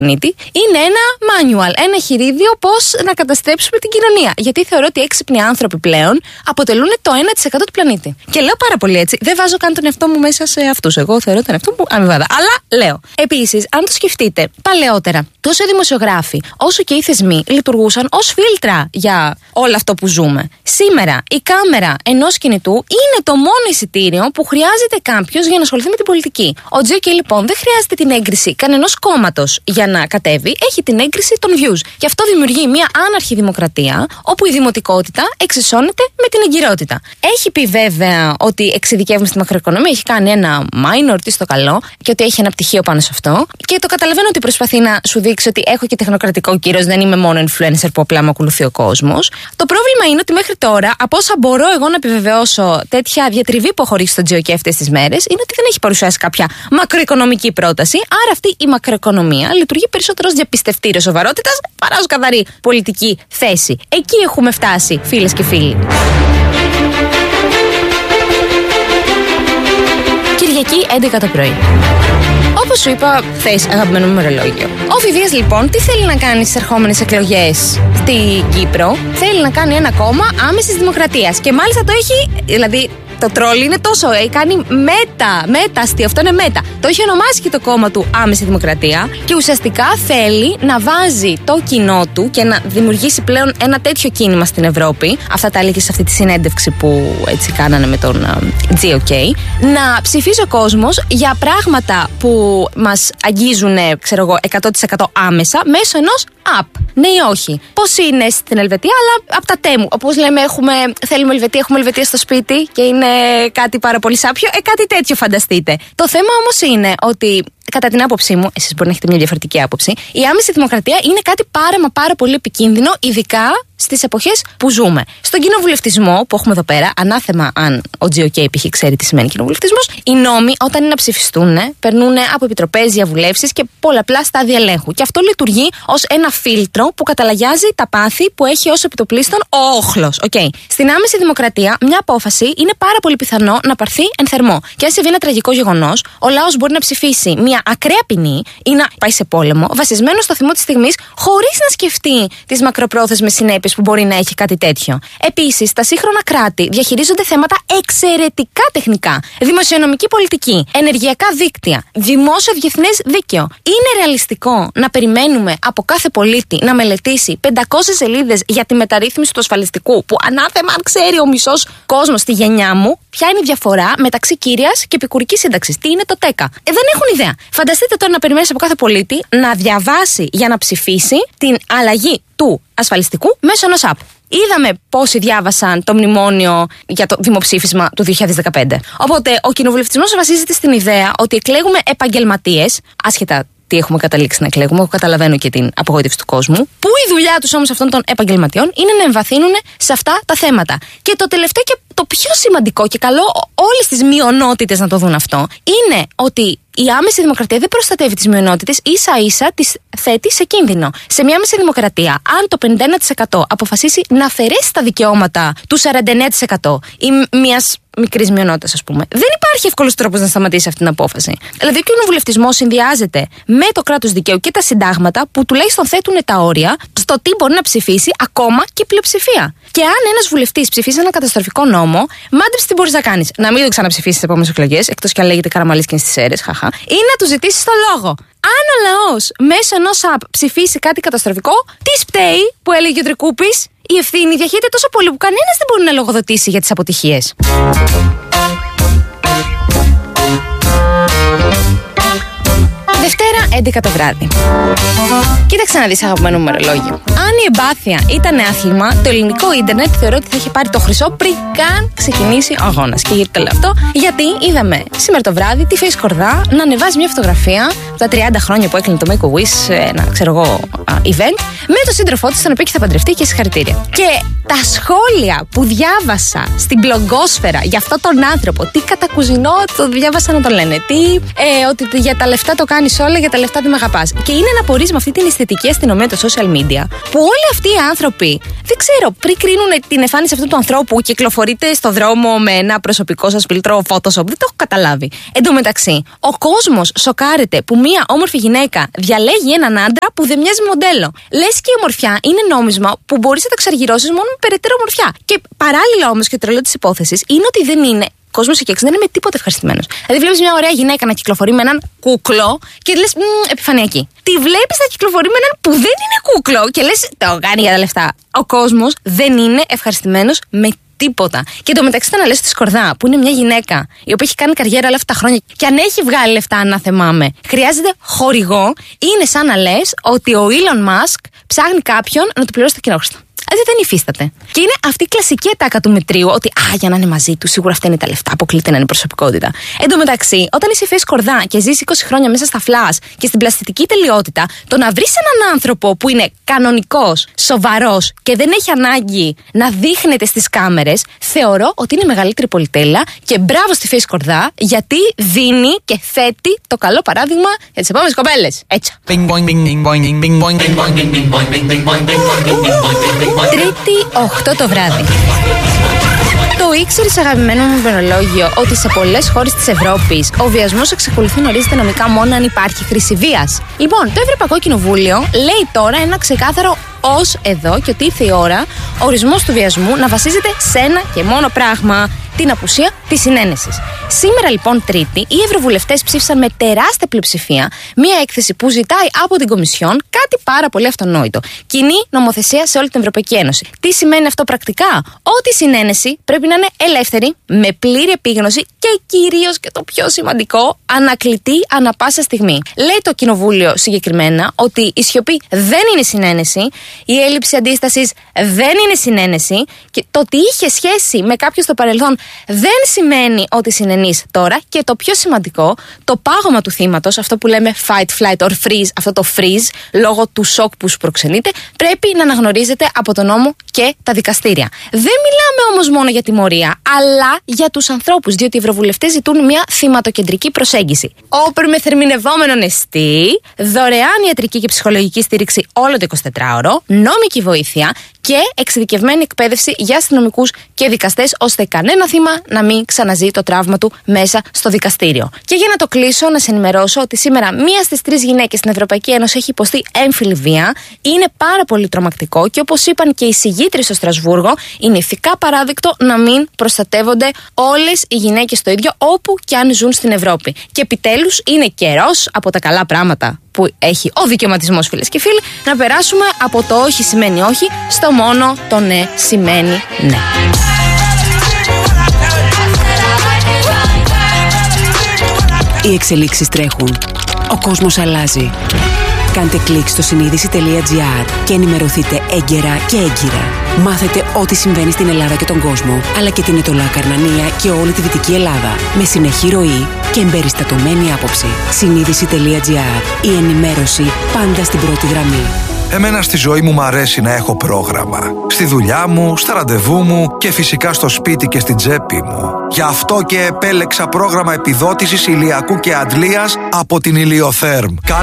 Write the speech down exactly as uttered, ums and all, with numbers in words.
είναι ένα manual, ένα χειρίδιο πώς να καταστρέψουμε την κοινωνία. Γιατί θεωρώ ότι οι έξυπνοι άνθρωποι πλέον αποτελούν το ένα τοις εκατό του πλανήτη. Και λέω πάρα πολύ έτσι. Δεν βάζω καν τον εαυτό μου μέσα σε αυτούς. Εγώ θεωρώ τον εαυτό μου αμοιβάδα. Αλλά λέω. Επίσης, αν το σκεφτείτε, παλαιότερα, τόσο οι δημοσιογράφοι όσο και οι θεσμοί λειτουργούσαν ως φίλτρα για όλο αυτό που ζούμε. Σήμερα, η κάμερα ενός κινητού είναι το μόνο εισιτήριο που χρειάζεται κάποιος για να ασχοληθεί με την πολιτική. Ο τζέι κέι λοιπόν δεν χρειάζεται την έγκριση κανενός κόμματος για να κατέβει, έχει την έγκριση των views. Και αυτό δημιουργεί μια άναρχη δημοκρατία, όπου η δημοτικότητα εξισώνεται με την εγκυρότητα. Έχει πει βέβαια ότι εξειδικεύουμε στη μακροοικονομία, έχει κάνει ένα minor, τι στο καλό, και ότι έχει ένα πτυχίο πάνω σε αυτό. Και το καταλαβαίνω ότι προσπαθεί να σου δείξει ότι έχω και τεχνοκρατικό κύρος, δεν είμαι μόνο influencer που απλά με ακολουθεί ο κόσμος. Το πρόβλημα είναι ότι μέχρι τώρα, από όσα μπορώ εγώ να επιβεβαιώσω τέτοια διατριβή που έχω ρίξει στο τζέι κέι αυτές τις μέρες, είναι ότι δεν έχει παρουσιάσει κάποια μακροοικονομική πρόταση. Άρα αυτή η μακροοικονομία λειτουργεί περισσότερο ως διαπιστευτήριο σοβαρότητας παρά ως καθαρή πολιτική θέση. Εκεί έχουμε φτάσει, φίλες και φίλοι. Κυριακή έντεκα το πρωί. Όπως σου είπα χθες, αγαπημένο μου μερολόγιο. Ο Φιδίας λοιπόν τι θέλει να κάνει στις ερχόμενες εκλογές στην Κύπρο? Θέλει να κάνει ένα κόμμα άμεσης δημοκρατίας. Και μάλιστα το έχει, δηλαδή το τρόλ είναι τόσο, ε, κάνει μέτα, μέταστη, αυτό είναι μέτα. Το έχει ονομάσει και το κόμμα του Άμεση Δημοκρατία και ουσιαστικά θέλει να βάζει το κοινό του και να δημιουργήσει πλέον ένα τέτοιο κίνημα στην Ευρώπη. Αυτά τα έλεγε σε αυτή τη συνέντευξη που έτσι κάνανε με τον uh, τζέι κέι. Να ψηφίσει ο κόσμος για πράγματα που μας αγγίζουν, ξέρω εγώ, εκατό τοις εκατό άμεσα μέσω ενός app. Ναι ή όχι? Πώς είναι στην Ελβετία, αλλά από τα τέμου. Όπως λέμε, έχουμε, θέλουμε Ελβετία, έχουμε Ελβετία στο σπίτι και είναι κάτι πάρα πολύ σάπιο. Ε, κάτι τέτοιο φανταστείτε. Το θέμα όμως είναι ότι, κατά την άποψή μου, εσείς μπορεί να έχετε μια διαφορετική άποψη, η άμεση δημοκρατία είναι κάτι πάρα μα πάρα πολύ επικίνδυνο, ειδικά στις εποχές που ζούμε. Στον κοινοβουλευτισμό που έχουμε εδώ πέρα, ανάθεμα αν ο τζέι κέι π.χ. ξέρει τι σημαίνει κοινοβουλευτισμός, οι νόμοι όταν είναι να ψηφιστούν, περνούν από επιτροπές, διαβουλεύσεις και πολλαπλά στάδια ελέγχου. Και αυτό λειτουργεί ως ένα φίλτρο που καταλαγιάζει τα πάθη που έχει ως επιτοπλίστων ο όχλος. Okay. Στην άμεση δημοκρατία, μια απόφαση είναι πάρα πολύ πιθανό να πάρθει εν θερμό. Και αν συμβεί ένα τραγικό γεγονός, ο λαός μπορεί να ψηφίσει μια ακραία ποινή ή να πάει σε πόλεμο, βασισμένο στο θυμό της στιγμής, χωρίς να σκεφτεί τις μακροπρόθεσμες συνέπειες που μπορεί να έχει κάτι τέτοιο. Επίσης, τα σύγχρονα κράτη διαχειρίζονται θέματα εξαιρετικά τεχνικά. Δημοσιονομική πολιτική, ενεργειακά δίκτυα, δημόσιο διεθνές δίκαιο. Είναι ρεαλιστικό να περιμένουμε από κάθε πολίτη να μελετήσει πεντακόσιες σελίδες για τη μεταρρύθμιση του ασφαλιστικού, που ανάθεμα αν ξέρει ο μισός κόσμος στη γενιά μου, ποια είναι η διαφορά μεταξύ κύριας και επικουρικής σύνταξης? Τι είναι το ΤΕΚΑ? Ε, δεν έχουν ιδέα. Φανταστείτε τώρα να περιμένεις από κάθε πολίτη να διαβάσει για να ψηφίσει την αλλαγή του ασφαλιστικού μέσω ενός app. Είδαμε πόσοι διάβασαν το μνημόνιο για το δημοψήφισμα του δύο χιλιάδες δεκαπέντε. Οπότε ο κοινοβουλευτισμός βασίζεται στην ιδέα ότι εκλέγουμε επαγγελματίες, άσχετα τι έχουμε καταλήξει να εκλέγουμε, εγώ καταλαβαίνω και την απογοήτευση του κόσμου, που η δουλειά τους όμως αυτών των επαγγελματιών είναι να εμβαθύνουν σε αυτά τα θέματα. Και το τελευταίο και το πιο σημαντικό, και καλό όλες τις μειονότητες να το δουν αυτό, είναι ότι η άμεση δημοκρατία δεν προστατεύει τις μειονότητες, ίσα ίσα τις θέτει σε κίνδυνο. Σε μια άμεση δημοκρατία, αν το πενήντα ένα τοις εκατό αποφασίσει να αφαιρέσει τα δικαιώματα του σαράντα εννέα τοις εκατό ή μιας μικρής μειονότητας, ας πούμε, δεν υπάρχει εύκολος τρόπος να σταματήσει αυτή την απόφαση. Δηλαδή, ο κοινοβουλευτισμός συνδυάζεται με το κράτος δικαίου και τα συντάγματα που τουλάχιστον θέτουν τα όρια στο τι μπορεί να ψηφίσει ακόμα και η πλειοψηφία. Και αν ένας βουλευτής ψηφίσει ένα καταστροφικό νόμο, μάντεψε τι μπορείς να κάνεις. Να μην το ξαναψηφίσεις στις επόμενες εκλογές, εκτός κι αν λέγεται Καραμαλής και είναι στις αίρες, χαχα, ή να του ζητήσεις το λόγο. Αν ο λαός μέσω ενός app ψηφίσει κάτι καταστροφικό, τι σπταίει που έλεγε ο Τρικούπης? Η ευθύνη διαχέεται τόσο πολύ που κανένας δεν μπορεί να λογοδοτήσει για τις αποτυχίες. Δευτέρα έντεκα το βράδυ. Κοίταξε να δεις, αγαπημένο μου μερολόγιο. Αν η εμπάθεια ήταν άθλημα, το ελληνικό ίντερνετ θεωρώ ότι θα είχε πάρει το χρυσό πριν καν ξεκινήσει ο αγώνας. Και γιατί το λέω αυτό? Γιατί είδαμε σήμερα το βράδυ τη Face Κορδά να ανεβάζει μια φωτογραφία από τα τριάντα χρόνια που έκλεινε το Make a Wish, ένα ξέρω εγώ event, με τον σύντροφό της, τον οποίο και θα παντρευτεί, και συγχαρητήρια. Και τα σχόλια που διάβασα στην μπλογκόσφαιρα για αυτόν τον άνθρωπο, τι κατακουζινό το διάβασα να το λένε, τι, ε, ότι για τα λεφτά το κάνεις όλα για τα λεφτά, δεν με αγαπάς. Και είναι να πορείς με αυτή την αισθητική αστυνομία των social media, που όλοι αυτοί οι άνθρωποι, δεν ξέρω, πριν κρίνουν την εμφάνιση αυτού του ανθρώπου, κυκλοφορείτε στο δρόμο με ένα προσωπικό σας φίλτρο Photoshop. Δεν το έχω καταλάβει. Εν τω μεταξύ, ο κόσμος σοκάρεται που μία όμορφη γυναίκα διαλέγει έναν άντρα που δεν μοιάζει μοντέλο. Λες και η ομορφιά είναι νόμισμα που μπορείς να το εξαργυρώσεις μόνο με περαιτέρω ομορφιά. Και παράλληλα όμως, και το τρελό της υπόθεσης είναι ότι δεν είναι. Ο κόσμος εκεί έξω δεν είναι με τίποτα ευχαριστημένος. Δηλαδή, βλέπεις μια ωραία γυναίκα να κυκλοφορεί με έναν κούκλο και λες επιφανειακή. Τη βλέπεις να κυκλοφορεί με έναν που δεν είναι κούκλο και λες το κάνει για τα λεφτά. Ο κόσμος δεν είναι ευχαριστημένος με τίποτα. Και το μεταξύ, να λες τη Σκορδά, που είναι μια γυναίκα η οποία έχει κάνει καριέρα όλα αυτά τα χρόνια και αν έχει βγάλει λεφτά, να θυμάμαι, χρειάζεται χορηγό, είναι σαν να λες ότι ο Elon Musk ψάχνει κάποιον να του πληρώσει το κοινόχρηστο. Δηλαδή δεν υφίσταται. Και είναι αυτή η κλασική ατάκα του μετρίου, ότι α, για να είναι μαζί του, σίγουρα αυτά είναι τα λεφτά, αποκλείται να είναι προσωπικότητα. Εν τω μεταξύ, όταν είσαι η Σκορδά και ζεις είκοσι χρόνια μέσα στα φλας και στην πλαστική τελειότητα, το να βρεις έναν άνθρωπο που είναι κανονικός, σοβαρός και δεν έχει ανάγκη να δείχνεται στις κάμερες, θεωρώ ότι είναι μεγαλύτερη πολυτέλεια και μπράβο στη Σκορδά, γιατί δίνει και θέτει το καλό παράδειγμα για τις επόμενες κοπέλες. Έτσι. Τρίτη, οκτώ το βράδυ. Το ήξερες, αγαπημένο μου ημερολόγιο, ότι σε πολλές χώρες της Ευρώπης ο βιασμός εξακολουθεί να ορίζεται νομικά μόνο αν υπάρχει χρήση βίας? Λοιπόν, το Ευρωπαϊκό Κοινοβούλιο λέει τώρα ένα ξεκάθαρο ως εδώ και ότι ήρθε η ώρα ο ορισμός του βιασμού να βασίζεται σε ένα και μόνο πράγμα: την απουσία της συνένεσης. Σήμερα, λοιπόν, Τρίτη, οι ευρωβουλευτές ψήφισαν με τεράστια πλειοψηφία μία έκθεση που ζητάει από την Κομισιόν κάτι πάρα πολύ αυτονόητο: κοινή νομοθεσία σε όλη την Ευρωπαϊκή Ένωση. Τι σημαίνει αυτό πρακτικά? Ότι η συνένεση πρέπει να είναι ελεύθερη, με πλήρη επίγνωση και κυρίως, και το πιο σημαντικό, ανακλητή ανά πάσα στιγμή. Λέει το Κοινοβούλιο συγκεκριμένα ότι η σιωπή δεν είναι συνένεση, η έλλειψη αντίστασης δεν είναι συνένεση και το ότι είχε σχέση με κάποιον στο παρελθόν δεν σημαίνει ότι συνενείς τώρα, και το πιο σημαντικό, το πάγωμα του θύματος, αυτό που λέμε fight, flight or freeze, αυτό το freeze, λόγω του σοκ που σου προξενείται, πρέπει να αναγνωρίζεται από τον νόμο και τα δικαστήρια. Δεν μιλάμε όμως μόνο για τιμωρία, αλλά για τους ανθρώπους, διότι οι ευρωβουλευτές ζητούν μια θυματοκεντρική προσέγγιση. Όπερ με θερμινευόμενον εστί, δωρεάν ιατρική και ψυχολογική στήριξη όλο το εικοσιτετράωρο, νόμικη βοήθεια και εξειδικευμένη εκπαίδευση για αστυνομικούς και δικαστές, ώστε κανένα θύμα να μην ξαναζεί το τραύμα του μέσα στο δικαστήριο. Και για να το κλείσω, να σε ενημερώσω ότι σήμερα μία στις τρεις γυναίκες στην Ευρωπαϊκή Ένωση έχει υποστεί έμφυλη βία. Είναι πάρα πολύ τρομακτικό και, όπως είπαν και οι συγγήτρες στο Στρασβούργο, είναι ηθικά παράδεκτο να μην προστατεύονται όλες οι γυναίκες το ίδιο, όπου και αν ζουν στην Ευρώπη. Και επιτέλους είναι καιρός, από τα καλά πράγματα που έχει ο δικαιωματισμός, φίλες και φίλοι, να περάσουμε από το όχι σημαίνει όχι στο μόνο το ναι σημαίνει ναι. Οι εξελίξεις τρέχουν. Ο κόσμος αλλάζει. Κάντε κλικ στο συνείδηση τελεία τζι άρ και ενημερωθείτε έγκαιρα και έγκυρα. Μάθετε ό,τι συμβαίνει στην Ελλάδα και τον κόσμο, αλλά και την Ετωλά Καρνανία και όλη τη Δυτική Ελλάδα, με συνεχή ροή και εμπεριστατωμένη άποψη. συνείδηση τελεία τζι άρ. Η ενημέρωση πάντα στην πρώτη γραμμή. Εμένα στη ζωή μου μ' αρέσει να έχω πρόγραμμα. Στη δουλειά μου, στα ραντεβού μου και φυσικά στο σπίτι και στην τσέπη μου. Γι' αυτό και επέλεξα πρόγραμμα επιδότησης ηλιακού και αντλίας από την Ηλιοθέρμ.